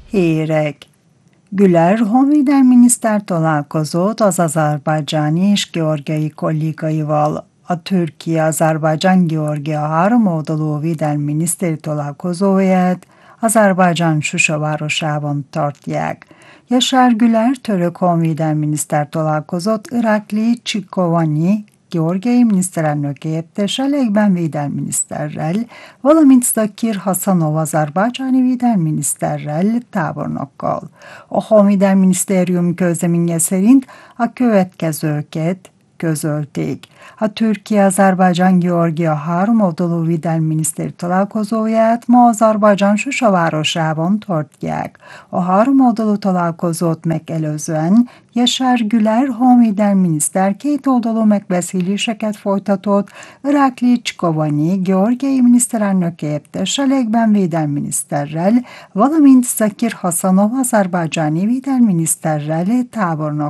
Hírek. Güler honvédelminiszter találkozott az azerbajdzsáni és georgiai kollégáival. A Türkiye-Azerbaycan-Georgia háromoldalú védelmi miniszteri találkozóját Azerbajdzsán Susa városában tartják. Yaşar Güler török honvédelminiszter találkozott Irakli Çikovanyi georgiai miniszterelnök helyettessel, egyben védelminiszterrel, valamint Zakir Hasanov azerbajdzsáni védelminiszterrel, tábornokkal. A honvédelminisztérium közleménye szerint a következőket közölték. A Türkiye-Azerbaycan-Georgia háromoldalú védelminiszteri találkozóját ma Azerbajdzsán Susa városában tartják. A háromoldalú találkozót megelőzően Yaşar Güler honvédelminiszter kétoldalú megbeszéléseket folytatott Irakli Çikovanyi georgiai miniszterelnök helyettessel, egyben védelminiszterrel, valamint Zakir Hasanov azerbajdzsáni védelminiszterrel, tábornokkal.